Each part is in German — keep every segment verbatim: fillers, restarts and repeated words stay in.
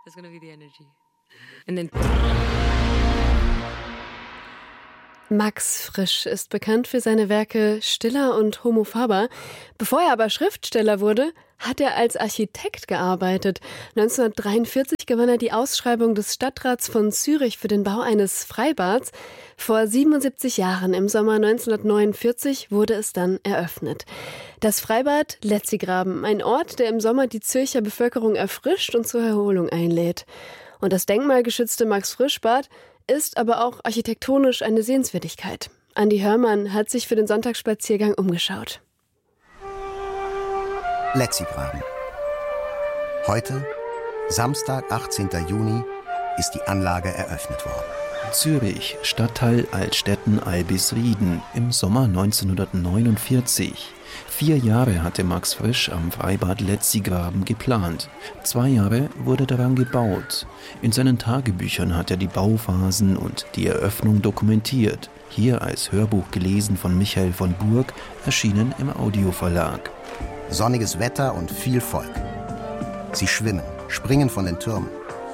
That's gonna be the energy. And then Max Frisch ist bekannt für seine Werke Stiller und Homo Faber. Bevor er aber Schriftsteller wurde, hat er als Architekt gearbeitet. neunzehnhundertdreiundvierzig gewann er die Ausschreibung des Stadtrats von Zürich für den Bau eines Freibads. Vor siebenundsiebzig Jahren, im Sommer neunzehnhundertneunundvierzig, wurde es dann eröffnet. Das Freibad Letzigraben, ein Ort, der im Sommer die Zürcher Bevölkerung erfrischt und zur Erholung einlädt. Und das denkmalgeschützte Max-Frisch-Bad ist aber auch architektonisch eine Sehenswürdigkeit. Andi Hörmann hat sich für den Sonntagsspaziergang umgeschaut. Letzigraben. Heute, Samstag, achtzehnten Juni, ist die Anlage eröffnet worden. Zürich, Stadtteil Altstetten-Albisrieden, im Sommer neunzehnhundertneunundvierzig. Vier Jahre hatte Max Frisch am Freibad Letzigraben geplant. Zwei Jahre wurde daran gebaut. In seinen Tagebüchern hat er die Bauphasen und die Eröffnung dokumentiert. Hier als Hörbuch gelesen von Michael von Burg, erschienen im Audioverlag. Sonniges Wetter und viel Volk. Sie schwimmen, springen von den Türmen.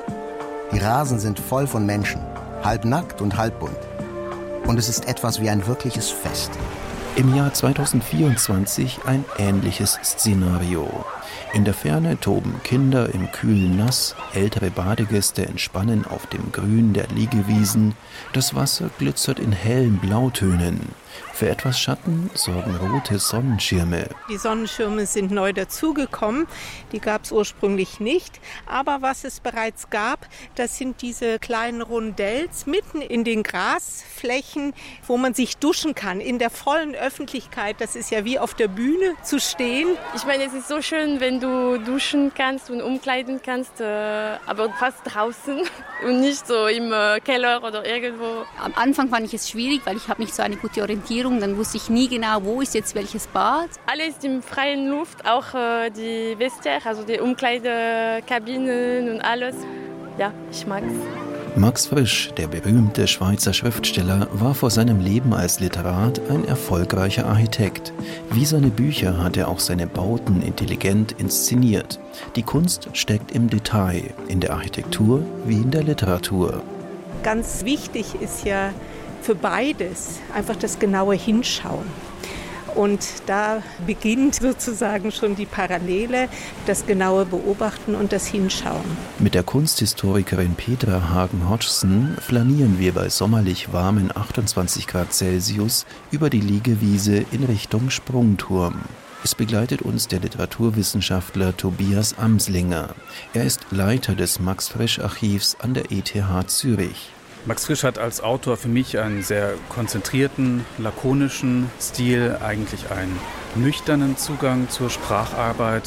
Die Rasen sind voll von Menschen, halb nackt und halb bunt. Und es ist etwas wie ein wirkliches Fest. Im Jahr zweitausendvierundzwanzig ein ähnliches Szenario. In der Ferne toben Kinder im kühlen Nass, ältere Badegäste entspannen auf dem Grün der Liegewiesen, das Wasser glitzert in hellen Blautönen. Für etwas Schatten sorgen rote Sonnenschirme. Die Sonnenschirme sind neu dazugekommen, die gab es ursprünglich nicht. Aber was es bereits gab, das sind diese kleinen Rondells mitten in den Grasflächen, wo man sich duschen kann, in der vollen Öffentlichkeit. Das ist ja wie auf der Bühne zu stehen. Ich meine, es ist so schön, wenn du duschen kannst und umkleiden kannst, äh, aber fast draußen und nicht so im äh, Keller oder irgendwo. Am Anfang fand ich es schwierig, weil ich habe nicht so eine gute Orientierung. Dann wusste ich nie genau, wo ist jetzt welches Bad. Alles in freien Luft, auch äh, die Vestiaire, also die Umkleidekabinen und alles. Ja, ich mag's. Max Frisch, der berühmte Schweizer Schriftsteller, war vor seinem Leben als Literat ein erfolgreicher Architekt. Wie seine Bücher hat er auch seine Bauten intelligent inszeniert. Die Kunst steckt im Detail, in der Architektur wie in der Literatur. Ganz wichtig ist ja für beides einfach das genaue Hinschauen. Und da beginnt sozusagen schon die Parallele, das genaue Beobachten und das Hinschauen. Mit der Kunsthistorikerin Petra Hagen-Hodgson flanieren wir bei sommerlich warmen achtundzwanzig Grad Celsius über die Liegewiese in Richtung Sprungturm. Es begleitet uns der Literaturwissenschaftler Tobias Amslinger. Er ist Leiter des Max-Frisch-Archivs an der E T H Zürich. Max Frisch hat als Autor für mich einen sehr konzentrierten, lakonischen Stil, eigentlich einen nüchternen Zugang zur Spracharbeit.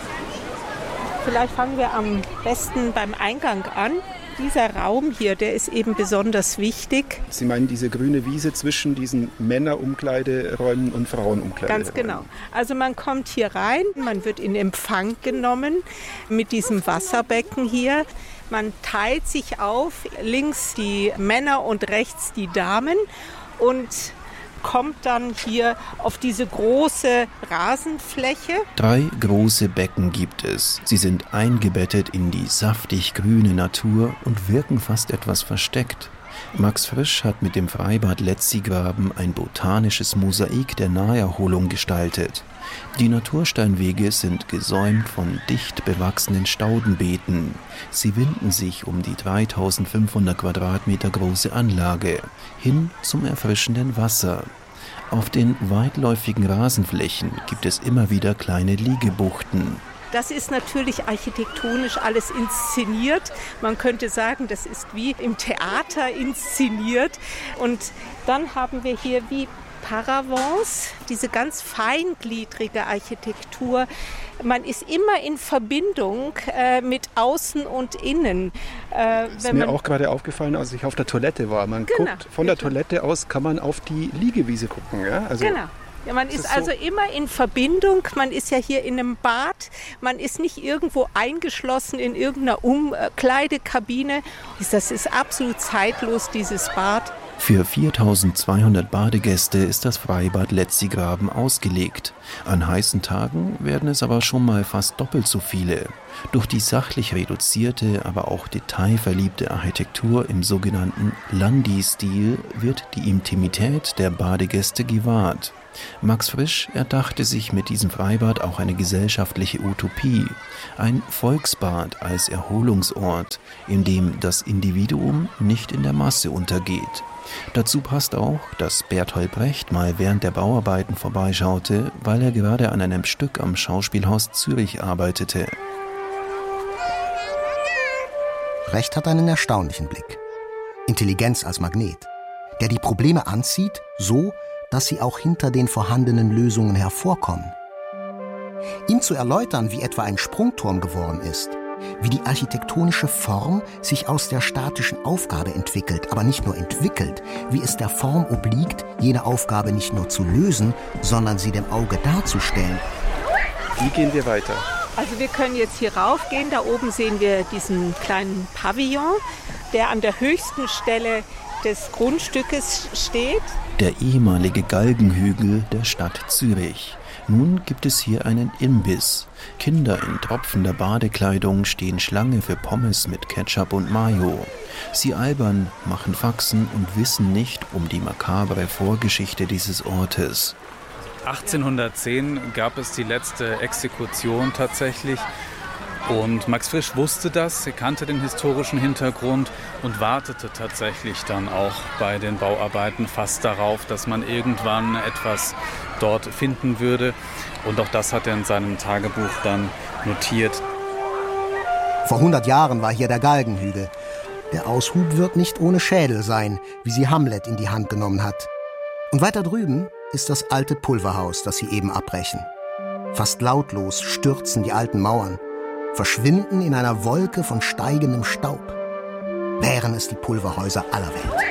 Vielleicht fangen wir am besten beim Eingang an. Dieser Raum hier, der ist eben besonders wichtig. Sie meinen diese grüne Wiese zwischen diesen Männerumkleideräumen und Frauenumkleideräumen? Ganz genau. Also man kommt hier rein, man wird in Empfang genommen mit diesem Wasserbecken hier. Man teilt sich auf, links die Männer und rechts die Damen und kommt dann hier auf diese große Rasenfläche. Drei große Becken gibt es. Sie sind eingebettet in die saftig grüne Natur und wirken fast etwas versteckt. Max Frisch hat mit dem Freibad Letzigraben ein botanisches Mosaik der Naherholung gestaltet. Die Natursteinwege sind gesäumt von dicht bewachsenen Staudenbeeten. Sie winden sich um die dreitausendfünfhundert Quadratmeter große Anlage hin zum erfrischenden Wasser. Auf den weitläufigen Rasenflächen gibt es immer wieder kleine Liegebuchten. Das ist natürlich architektonisch alles inszeniert. Man könnte sagen, das ist wie im Theater inszeniert. Und dann haben wir hier wie Paravents, diese ganz feingliedrige Architektur. Man ist immer in Verbindung äh, mit Außen und Innen. Äh, das ist mir auch gerade aufgefallen, als ich auf der Toilette war. Man genau, guckt von der Toilette aus, kann man auf die Liegewiese gucken. Ja? Also genau. Ja, man ist, ist also so immer in Verbindung, man ist ja hier in einem Bad, man ist nicht irgendwo eingeschlossen in irgendeiner Umkleidekabine. Das ist absolut zeitlos, dieses Bad. Für viertausendzweihundert Badegäste ist das Freibad Letzigraben ausgelegt. An heißen Tagen werden es aber schon mal fast doppelt so viele. Durch die sachlich reduzierte, aber auch detailverliebte Architektur im sogenannten Landi-Stil wird die Intimität der Badegäste gewahrt. Max Frisch erdachte sich mit diesem Freibad auch eine gesellschaftliche Utopie, ein Volksbad als Erholungsort, in dem das Individuum nicht in der Masse untergeht. Dazu passt auch, dass Bertolt Brecht mal während der Bauarbeiten vorbeischaute, weil er gerade an einem Stück am Schauspielhaus Zürich arbeitete. Brecht hat einen erstaunlichen Blick. Intelligenz als Magnet, der die Probleme anzieht, so, dass sie auch hinter den vorhandenen Lösungen hervorkommen. Ihm zu erläutern, wie etwa ein Sprungturm geworden ist, wie die architektonische Form sich aus der statischen Aufgabe entwickelt, aber nicht nur entwickelt, wie es der Form obliegt, jene Aufgabe nicht nur zu lösen, sondern sie dem Auge darzustellen. Wie gehen wir weiter? Also wir können jetzt hier raufgehen, da oben sehen wir diesen kleinen Pavillon, der an der höchsten Stelle des Grundstückes steht. Der ehemalige Galgenhügel der Stadt Zürich. Nun gibt es hier einen Imbiss. Kinder in tropfender Badekleidung stehen Schlange für Pommes mit Ketchup und Mayo. Sie albern, machen Faxen und wissen nicht um die makabre Vorgeschichte dieses Ortes. achtzehnhundertzehn gab es die letzte Exekution tatsächlich. Und Max Frisch wusste das, er kannte den historischen Hintergrund und wartete tatsächlich dann auch bei den Bauarbeiten fast darauf, dass man irgendwann etwas dort finden würde. Und auch das hat er in seinem Tagebuch dann notiert. Vor hundert Jahren war hier der Galgenhügel. Der Aushub wird nicht ohne Schädel sein, wie sie Hamlet in die Hand genommen hat. Und weiter drüben ist das alte Pulverhaus, das sie eben abbrechen. Fast lautlos stürzen die alten Mauern, verschwinden in einer Wolke von steigendem Staub. Wären es die Pulverhäuser aller Welt.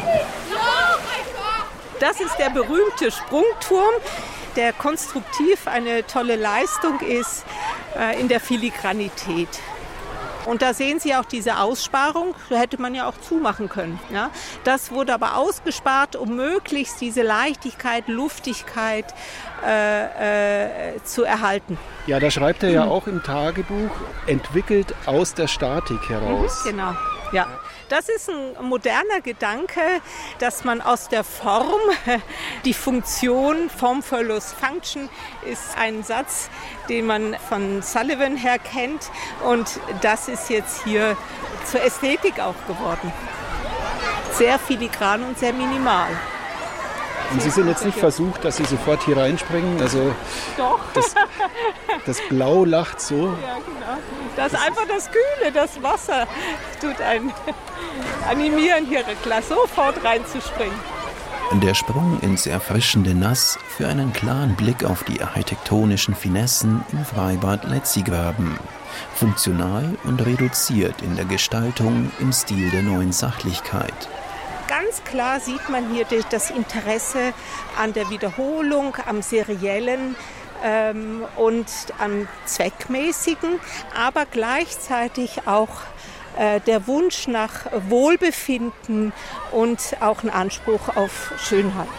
Das ist der berühmte Sprungturm, der konstruktiv eine tolle Leistung ist äh, in der Filigranität. Und da sehen Sie auch diese Aussparung, da hätte man ja auch zumachen können. Ja? Das wurde aber ausgespart, um möglichst diese Leichtigkeit, Luftigkeit äh, äh, zu erhalten. Ja, da schreibt er ja mhm. auch im Tagebuch, entwickelt aus der Statik heraus. Mhm, genau, ja. Das ist ein moderner Gedanke, dass man aus der Form, die Funktion, Form follows Function, ist ein Satz, den man von Sullivan her kennt. Und das ist jetzt hier zur Ästhetik auch geworden. Sehr filigran und sehr minimal. Und Sie sind jetzt nicht versucht, dass Sie sofort hier reinspringen? Also Doch. Das, das Blau lacht so. Ja, genau. Das ist einfach das Kühle, das Wasser tut einen animieren, hier gleich sofort reinzuspringen. Der Sprung ins erfrischende Nass für einen klaren Blick auf die architektonischen Finessen im Freibad Letzigraben. Funktional und reduziert in der Gestaltung im Stil der neuen Sachlichkeit. Ganz klar sieht man hier das Interesse an der Wiederholung, am Seriellen ähm, und am Zweckmäßigen, aber gleichzeitig auch äh, der Wunsch nach Wohlbefinden und auch ein Anspruch auf Schönheit.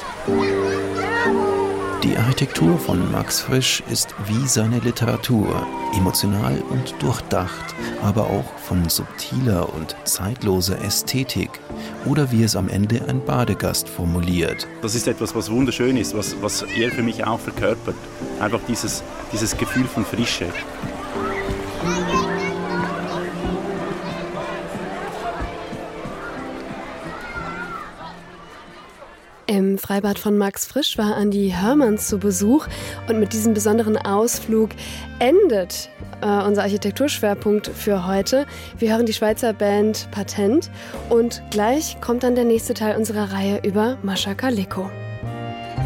Die Architektur von Max Frisch ist wie seine Literatur, emotional und durchdacht, aber auch von subtiler und zeitloser Ästhetik. Oder wie es am Ende ein Badegast formuliert. Das ist etwas, was wunderschön ist, was, was er für mich auch verkörpert. Einfach dieses, dieses Gefühl von Frische. Im Freibad von Max Frisch war Andi Hörmanns zu Besuch und mit diesem besonderen Ausflug endet äh, unser Architekturschwerpunkt für heute. Wir hören die Schweizer Band Patent und gleich kommt dann der nächste Teil unserer Reihe über Mascha Kaleko.